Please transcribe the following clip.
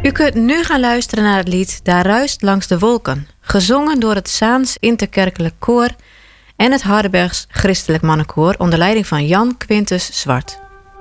U kunt nu gaan luisteren naar het lied Daar ruist langs de wolken, gezongen door het Zaans Interkerkelijk Koor en het Hardenbergs Christelijk Mannenkoor onder leiding van Jan Quintus Zwart.